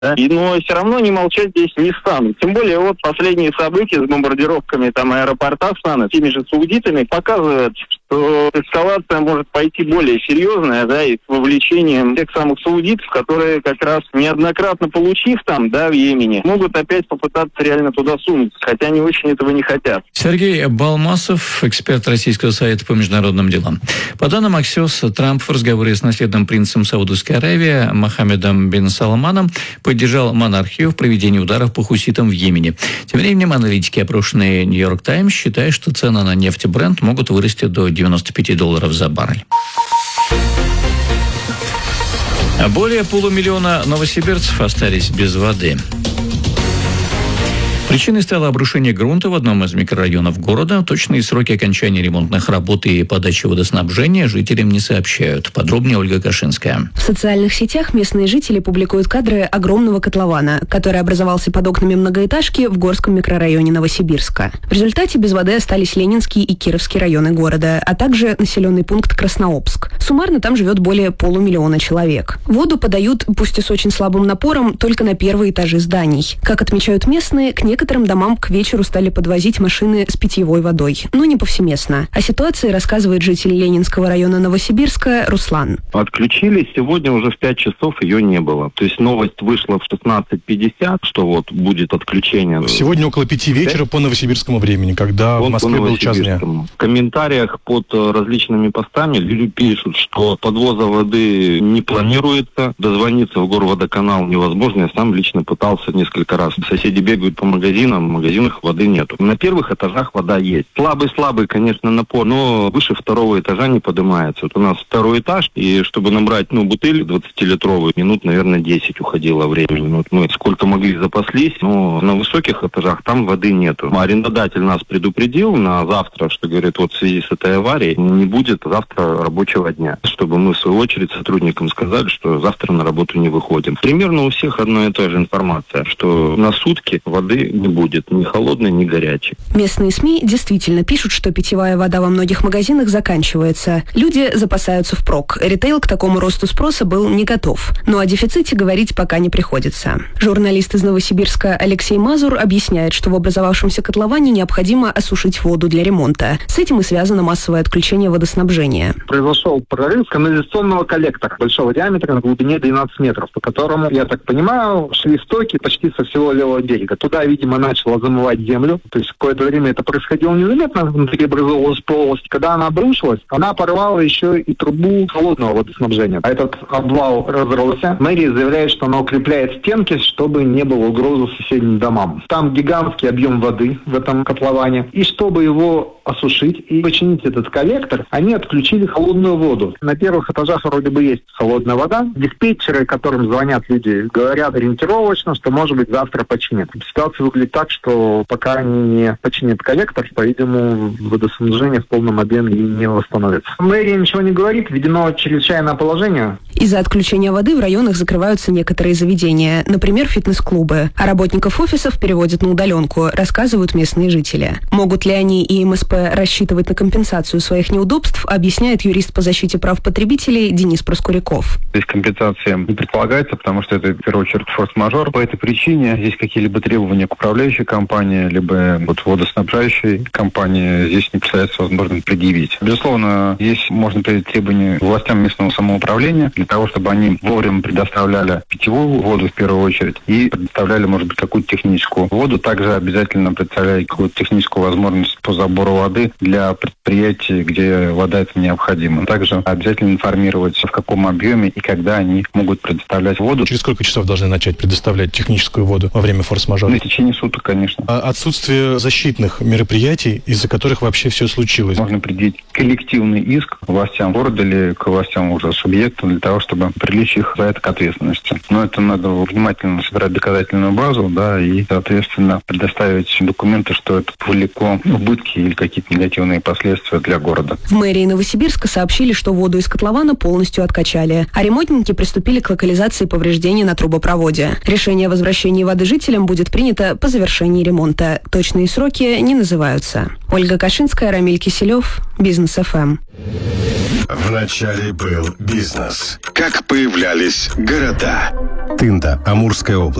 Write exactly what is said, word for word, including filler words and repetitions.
Да? И, но все равно не молчать здесь не станут. Тем более вот последние события с бомбардировками там аэропорта Сана теми же саудитами показывают, что эскалация может пойти более серьезная, да, и с вовлечением тех самых саудитов, которые как раз неоднократно получив там, да, в Йемене, могут опять попытаться реально туда сунуться, хотя они очень этого не хотят. Сергей Балмасов, эксперт Российского совета по международным делам. По данным Axios, Трамп в разговоре с наследным принцем Саудовской Аравии Мохаммедом бин Салманом поддержал монархию в проведении ударов по хуситам в Йемене. Тем временем аналитики, опрошенные Нью-Йорк Таймс, считают, что цены на нефть Брент могут вырасти до девяносто пять долларов за баррель. Более полумиллиона новосибирцев остались без воды. Причиной стало обрушение грунта в одном из микрорайонов города. Точные сроки окончания ремонтных работ и подачи водоснабжения жителям не сообщают. Подробнее Ольга Кашинская. В социальных сетях местные жители публикуют кадры огромного котлована, который образовался под окнами многоэтажки в Горском микрорайоне Новосибирска. В результате без воды остались Ленинский и Кировский районы города, а также населенный пункт Краснообск. Суммарно там живет более полумиллиона человек. Воду подают, пусть и с очень слабым напором, только на первые этажи зданий. Как отмечают местные, к некоторым домам к вечеру стали подвозить машины с питьевой водой, но не повсеместно. О ситуации рассказывает житель Ленинского района Новосибирска Руслан. Отключили, сегодня уже в пять часов ее не было. То есть новость вышла в шестнадцать пятьдесят, что вот будет отключение. Сегодня около пяти вечера по новосибирскому времени, когда вот в Москве был час дня. В комментариях под различными постами люди пишут, что подвоза воды не планируется, дозвониться в горводоканал невозможно. Я сам лично пытался несколько раз. Соседи бегают по магазинам, в магазинах воды нету. На первых этажах вода есть. Слабый-слабый, конечно, напор, но выше второго этажа не поднимается. Вот у нас второй этаж, и чтобы набрать, ну, бутыль двадцатилитровую, минут, наверное, десять уходило времени. Вот мы сколько могли запаслись, но на высоких этажах там воды нету. Арендодатель нас предупредил на завтра, что, говорит, вот в связи с этой аварией не будет завтра рабочего дня. Чтобы мы, в свою очередь, сотрудникам сказали, что завтра на работу не выходим. Примерно у всех одна и та же информация, что на сутки воды не будет ни холодной, ни горячей. Местные СМИ действительно пишут, что питьевая вода во многих магазинах заканчивается. Люди запасаются впрок. Ритейл к такому росту спроса был не готов. Но о дефиците говорить пока не приходится. Журналист из Новосибирска Алексей Мазур объясняет, что в образовавшемся котловане необходимо осушить воду для ремонта. С этим и связано массовое отключение водоснабжения. Произошел прорыв канализационного коллектора большого диаметра на глубине двенадцать метров, по которому, я так понимаю, шли стоки почти со всего левого берега. Туда, видимо, начала замывать землю. То есть какое-то время это происходило незаметно, внутри образовалась полость. Когда она обрушилась, она порвала еще и трубу холодного водоснабжения. А этот обвал разросся. Мэрия заявляет, что она укрепляет стенки, чтобы не было угрозы соседним домам. Там гигантский объем воды в этом котловане. И чтобы его осушить и починить этот коллектор, они отключили холодную воду. На первых этажах вроде бы есть холодная вода. Диспетчеры, которым звонят люди, говорят ориентировочно, что, может быть, завтра починят. Ситуация выглядит так, что пока они не починят коллектор, по-видимому, водоснабжение в полном объеме не восстановится. Мэрия ничего не говорит, введено чрезвычайное положение. Из-за отключения воды в районах закрываются некоторые заведения, например, фитнес-клубы. А работников офисов переводят на удаленку, рассказывают местные жители. Могут ли они и эм эс пэ рассчитывать на компенсацию своих неудобств, объясняет юрист по защите прав потребителей Денис Проскуряков. Здесь компенсация не предполагается, потому что это, в первую очередь, форс-мажор. По этой причине здесь какие-либо требования к управляющей компании, либо вот водоснабжающей компании здесь не представляется возможным предъявить. Безусловно, здесь можно предъявить требования властям местного самоуправления для того, чтобы они вовремя предоставляли питьевую воду в первую очередь и предоставляли, может быть, какую-то техническую воду. Также обязательно представляли какую-то техническую возможность по забору воды для предприятий, где вода это необходима. Также обязательно информировать, в каком объеме и когда они могут предоставлять воду. Через сколько часов должны начать предоставлять техническую воду во время форс-мажора? В течение суток, конечно. А отсутствие защитных мероприятий, из-за которых вообще все случилось? Можно предъявить коллективный иск к властям города или к властям уже субъекта для того, чтобы привлечь их за это к ответственности. Но это надо внимательно собирать доказательную базу, да, и, соответственно, предоставить документы, что это повлекло убытки или какие-то негативные последствия для города. В мэрии Новосибирска сообщили, что воду из котлована полностью откачали, а ремонтники приступили к локализации повреждений на трубопроводе. Решение о возвращении воды жителям будет принято по завершении ремонта. Точные сроки не называются. Ольга Кашинская, Рамиль Киселев, Бизнес эф эм. Вначале был бизнес. Как появлялись города. Тында, Амурская область.